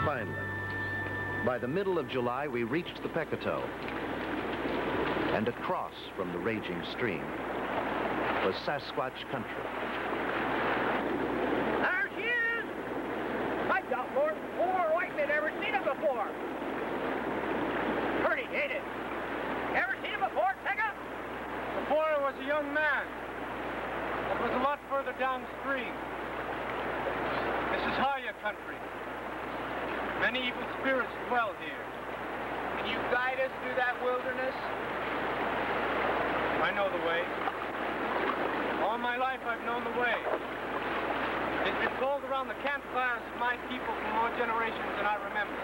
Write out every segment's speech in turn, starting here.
Finally, by the middle of July, we reached the Pecatow. And across from the raging stream was Sasquatch country. There she is! I got more than 4 white men ever seen her before. Pretty, ain't it? Ever seen her before, Tega? Before I was a young man. It was a lot further downstream. This is Haya country. Many evil spirits dwell here. Can you guide us through that wilderness? I know the way. All my life I've known the way. It's been told around the campfires of my people for more generations than I remember.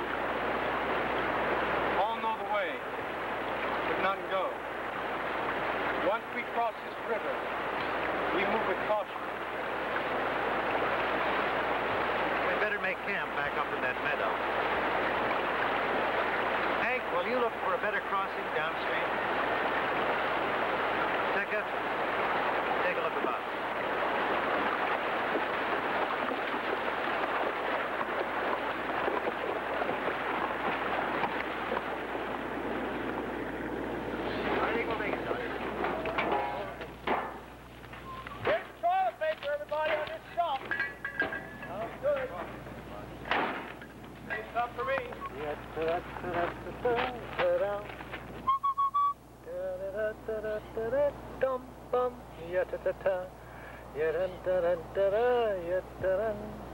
All know the way, but none go. Once we cross this river, we move with caution. We'd better make camp back up in that meadow. Hank, will you look for a better crossing downstream? Teka, take a look about. I think we'll make it, Doctor. Here's the toilet paper, everybody, on this stump. Sounds good. Hey, stop for me. Dum bum, ya ta ta ta, ya da da da da, ya da da.